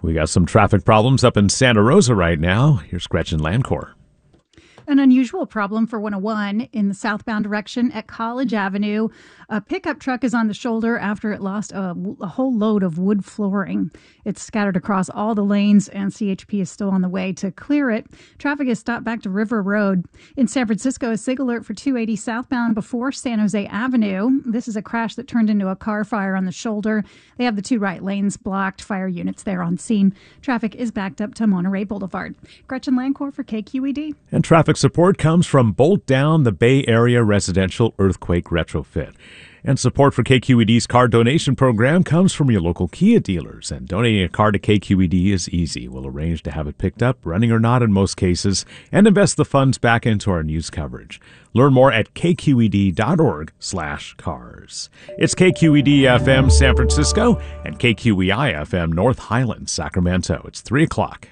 We got some traffic problems up in Santa Rosa right now. Here's Gretchen Landcore. An unusual problem for 101 in the southbound direction at College Avenue. A pickup truck is on the shoulder after it lost a whole load of wood flooring. It's scattered across all the lanes, and CHP is still on the way to clear it. Traffic is stopped back to River Road. In San Francisco, a SIG alert for 280 southbound before San Jose Avenue. This is a crash that turned into a car fire on the shoulder. They have the two right lanes blocked. Fire units there on scene. Traffic is backed up to Monterey Boulevard. Gretchen Landcore for KQED. And traffic support comes from Bolt Down, the Bay Area residential earthquake retrofit. And support for KQED's car donation program comes from your local Kia dealers. And donating a car to KQED is easy. We'll arrange to have it picked up, running or not in most cases, and invest the funds back into our news coverage. Learn more at kqed.org/cars. It's KQED FM San Francisco and KQEI FM North Highlands, Sacramento. It's 3 o'clock.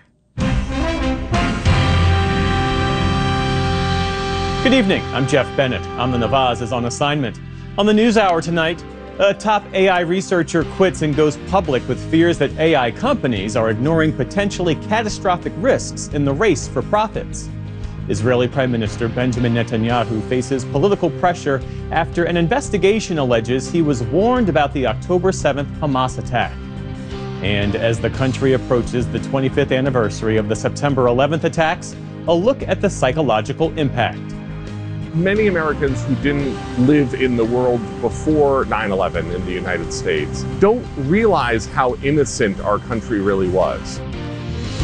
Good evening. I'm Jeff Bennett. Amna Nawaz is on assignment. On the NewsHour tonight, a top AI researcher quits and goes public with fears that AI companies are ignoring potentially catastrophic risks in the race for profits. Israeli Prime Minister Benjamin Netanyahu faces political pressure after an investigation alleges he was warned about the October 7th Hamas attack. And as the country approaches the 25th anniversary of the September 11th attacks, a look at the psychological impact. Many Americans who didn't live in the world before 9/11 in the United States don't realize how innocent our country really was.